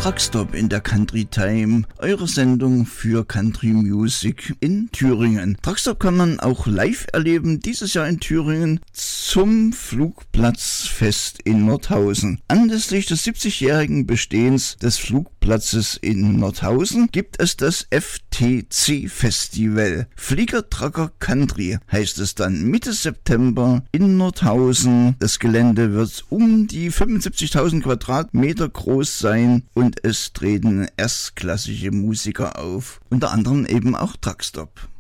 Truckstop in der Country Time, eure Sendung für Country Music in Thüringen. Truckstop kann man auch live erleben, dieses Jahr in Thüringen zum Flugplatzfest in Nordhausen. Anlässlich des 70-jährigen Bestehens des Flugplatzes in Nordhausen gibt es das FTC Festival. Flieger Trucker Country heißt es dann Mitte September in Nordhausen. Das Gelände wird um die 75.000 Quadratmeter groß sein und es treten erstklassige Musiker auf, unter anderem eben auch Truckstop.